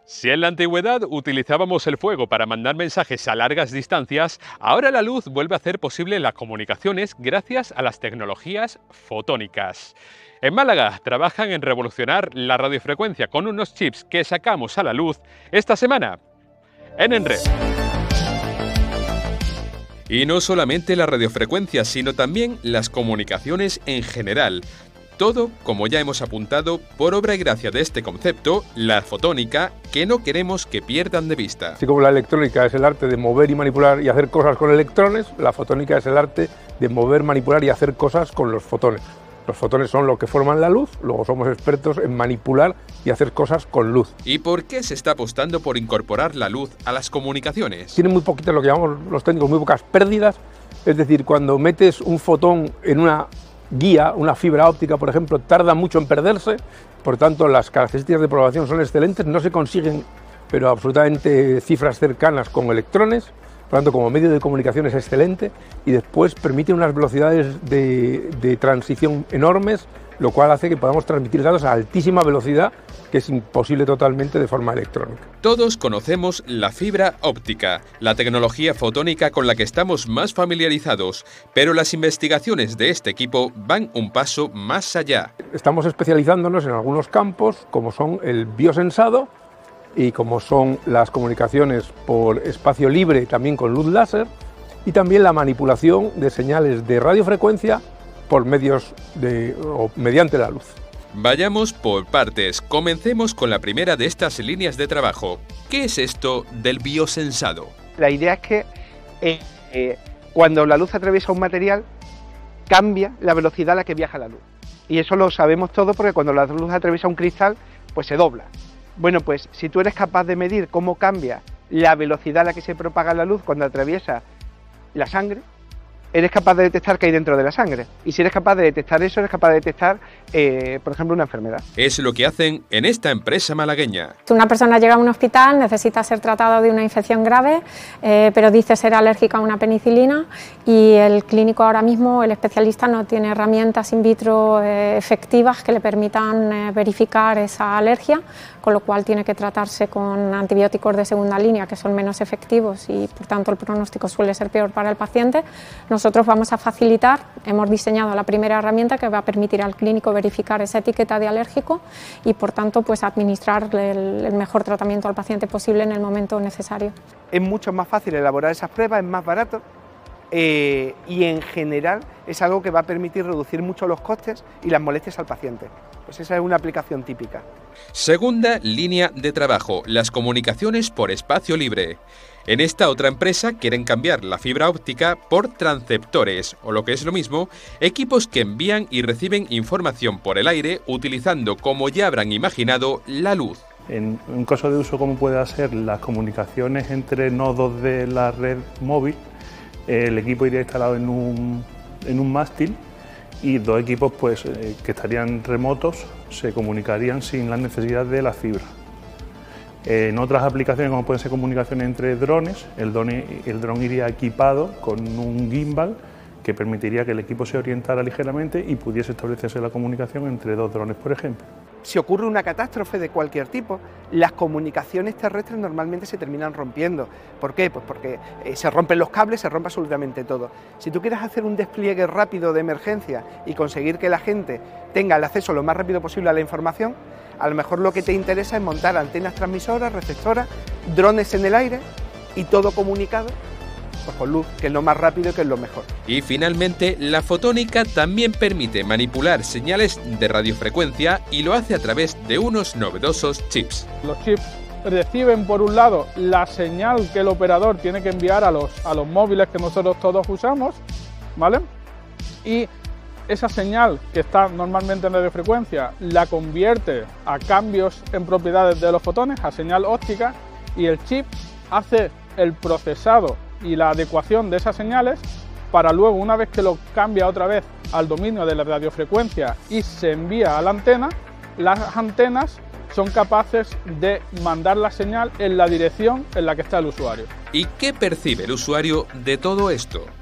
Si en la antigüedad utilizábamos el fuego para mandar mensajes a largas distancias, ahora la luz vuelve a hacer posible las comunicaciones gracias a las tecnologías fotónicas. En Málaga trabajan en revolucionar la radiofrecuencia con unos chips que sacamos a la luz esta semana en Enred. Y no solamente la radiofrecuencia, sino también las comunicaciones en general. Todo, como ya hemos apuntado, por obra y gracia de este concepto, la fotónica, que no queremos que pierdan de vista. Así como la electrónica es el arte de mover y manipular y hacer cosas con electrones, la fotónica es el arte de mover, manipular y hacer cosas con los fotones. Los fotones son lo que forman la luz, luego somos expertos en manipular y hacer cosas con luz. ¿Y por qué se está apostando por incorporar la luz a las comunicaciones? Tiene muy poquito, lo que llamamos los técnicos, muy pocas pérdidas, es decir, cuando metes un fotón en una guía, una fibra óptica, por ejemplo, tarda mucho en perderse, por tanto las características de propagación son excelentes, no se consiguen, pero absolutamente cifras cercanas con electrones, por tanto como medio de comunicación es excelente y después permite unas velocidades de transición enormes, lo cual hace que podamos transmitir datos a altísima velocidad, que es imposible totalmente de forma electrónica. Todos conocemos la fibra óptica, la tecnología fotónica con la que estamos más familiarizados, pero las investigaciones de este equipo van un paso más allá. Estamos especializándonos en algunos campos, como son el biosensado y como son las comunicaciones por espacio libre, también con luz láser, y también la manipulación de señales de radiofrecuencia por medios o mediante la luz. Vayamos por partes. Comencemos con la primera de estas líneas de trabajo. ¿Qué es esto del biosensado? La idea es que cuando la luz atraviesa un material, cambia la velocidad a la que viaja la luz. Y eso lo sabemos todos porque cuando la luz atraviesa un cristal, pues se dobla. Bueno, pues si tú eres capaz de medir cómo cambia la velocidad a la que se propaga la luz cuando atraviesa la sangre, eres capaz de detectar qué hay dentro de la sangre. Y si eres capaz de detectar eso, eres capaz de detectar, por ejemplo, una enfermedad. Es lo que hacen en esta empresa malagueña. Si una persona llega a un hospital, necesita ser tratado de una infección grave, pero dice ser alérgica a una penicilina y el clínico ahora mismo, el especialista, no tiene herramientas in vitro efectivas que le permitan verificar esa alergia, con lo cual tiene que tratarse con antibióticos de segunda línea que son menos efectivos y por tanto el pronóstico suele ser peor para el paciente. Nosotros vamos a facilitar, hemos diseñado la primera herramienta que va a permitir al clínico verificar esa etiqueta de alérgico y por tanto pues administrar el mejor tratamiento al paciente posible en el momento necesario. Es mucho más fácil elaborar esas pruebas, es más barato y en general es algo que va a permitir reducir mucho los costes y las molestias al paciente. Pues esa es una aplicación típica. Segunda línea de trabajo, las comunicaciones por espacio libre. En esta otra empresa quieren cambiar la fibra óptica por transceptores, o lo que es lo mismo, equipos que envían y reciben información por el aire utilizando, como ya habrán imaginado, la luz. En un caso de uso como pueda ser las comunicaciones entre nodos de la red móvil, el equipo iría instalado en un mástil y dos equipos pues, que estarían remotos se comunicarían sin la necesidad de la fibra. En otras aplicaciones, como pueden ser comunicaciones entre drones, el dron iría equipado con un gimbal que permitiría que el equipo se orientara ligeramente y pudiese establecerse la comunicación entre dos drones, por ejemplo. Si ocurre una catástrofe de cualquier tipo, las comunicaciones terrestres normalmente se terminan rompiendo. ¿Por qué? Pues porque se rompen los cables, se rompe absolutamente todo. Si tú quieres hacer un despliegue rápido de emergencia y conseguir que la gente tenga el acceso lo más rápido posible a la información, a lo mejor lo que te interesa es montar antenas transmisoras, receptoras, drones en el aire y todo comunicado pues con luz, que es lo más rápido y que es lo mejor. Y finalmente, la fotónica también permite manipular señales de radiofrecuencia y lo hace a través de unos novedosos chips. Los chips reciben por un lado la señal que el operador tiene que enviar a los móviles que nosotros todos usamos, ¿vale? Y esa señal que está normalmente en radiofrecuencia la convierte a cambios en propiedades de los fotones, a señal óptica, y el chip hace el procesado y la adecuación de esas señales para luego, una vez que lo cambia otra vez al dominio de la radiofrecuencia y se envía a la antena, las antenas son capaces de mandar la señal en la dirección en la que está el usuario. ¿Y qué percibe el usuario de todo esto?